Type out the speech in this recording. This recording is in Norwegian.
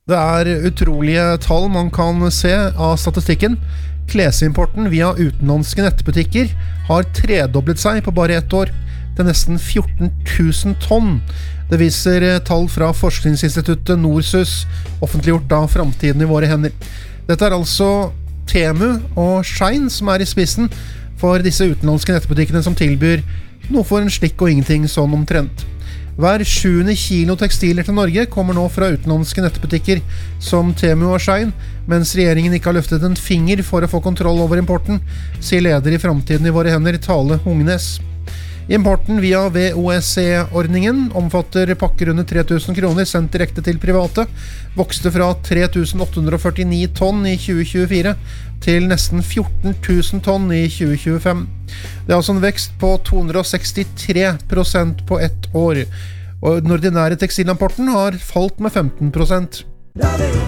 Det utrolige tall man kan se av statistikken. Klesimporten via utenlandske nettbutikker har tredoblet seg på bare ett år, til nesten 14 000 tonn. Det viser tall fra forskningsinstituttet Norsus, offentliggjort av Fremtiden i våre hender. Dette altså Temu og Shein som i spissen for disse utenlandske nettbutikkene som tilbyr noe for en slikk og ingenting sånn omtrent. Hver 7. kilo tekstiler til Norge kommer nå fra utenlandske nettbutikker som Temu og Shein, mens regjeringen ikke har løftet en finger for å få kontroll over importen, sier leder i Fremtiden i våre hender, Tale Hungnes. Importen via VOSC-ordningen omfatter pakker under 3 000 kroner sendt direkte til private, vokste fra 3 849 tonn i 2024 til nesten 14 000 tonn i 2025. Det altså en vekst på 263% på ett år, og den ordinære tekstilimporten har falt med 15%.